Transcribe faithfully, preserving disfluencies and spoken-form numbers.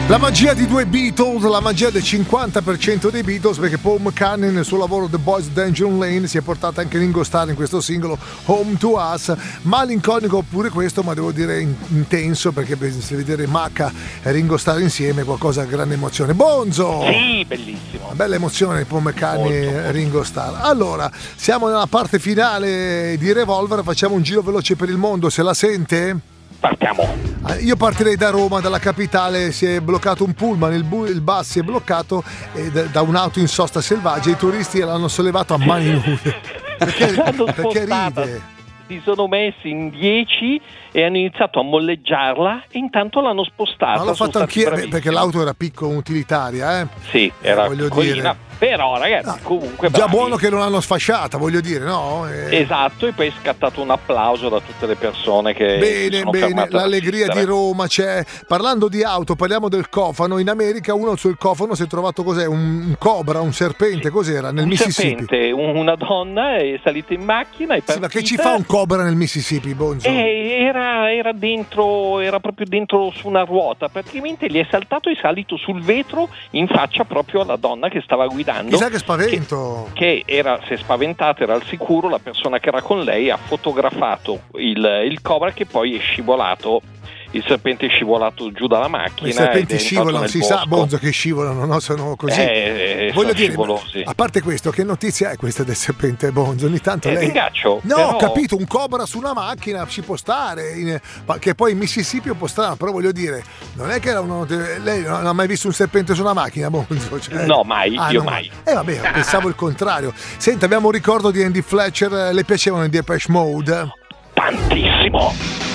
La magia di due Beatles, la magia del cinquanta per cento dei Beatles, perché Paul McCartney nel suo lavoro The Boys Danger Lane si è portato anche Ringo Starr in questo singolo Home to Us. Malinconico pure questo, ma devo dire intenso, perché se vedere Macca e Ringo Starr insieme è qualcosa di grande emozione. Bonzo! Sì, bellissimo. Una bella emozione Paul McCartney e Ringo Starr. Allora, siamo nella parte finale di Revolver, facciamo un giro veloce per il mondo, se la sente? Partiamo. Io partirei da Roma, dalla capitale. Si è bloccato un pullman, il, bu- il bus si è bloccato e da, da un'auto in sosta selvaggia. I turisti l'hanno sollevato a mani nude. Perché, perché ride? Si sono messi in dieci e hanno iniziato a molleggiarla e intanto l'hanno spostata. Ma l'ho fatto anch'io, perché l'auto era piccola, utilitaria, eh? Sì, era eh, voglio piccolina. dire. Però ragazzi, no, comunque già bravi. buono che non l'hanno sfasciata, voglio dire, no? Eh... Esatto, e poi è scattato un applauso da tutte le persone che bene, sono bene, l'allegria di Roma c'è. Parlando di auto, parliamo del cofano. In America uno sul cofano si è trovato cos'è? Un, un cobra, un serpente, cos'era? Nel un Mississippi. Serpente, una donna è salita in macchina e sì, ma che ci fa un cobra nel Mississippi, Bonzo? Eh, era, era dentro, era proprio dentro su una ruota, praticamente gli è saltato e è salito sul vetro in faccia proprio alla donna che stava guidando. Chissà che spavento. Che, che era, si è spaventata, era al sicuro, la persona che era con lei ha fotografato il, il cobra che poi è scivolato. Il serpente è scivolato giù dalla macchina. I serpenti scivolano, si bosco. sa, Bonzo, che scivolano, no? Sono così. Eh, Voglio dire, scivolosi. a parte questo, che notizia è questa del serpente, Bonzo? Ogni tanto eh, lei. Ringaccio, no, però... ho capito, un cobra su una macchina ci può stare, in... che poi in Mississippi è un po' strano, però voglio dire, non è che era uno... lei non ha mai visto un serpente su una macchina, Bonzo? Cioè... No, mai, ah, io no, mai. Eh vabbè, ah. pensavo il contrario. Senta, abbiamo un ricordo di Andy Fletcher, le piacevano i Depeche Mode? Tantissimo.